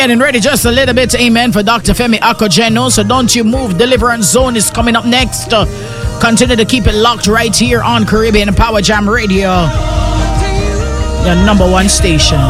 getting ready just a little bit, amen, for Dr. Femi Akogeno. So don't you move. Deliverance Zone is coming up next. Continue to keep it locked right here on Caribbean Power Jam Radio, your number one station.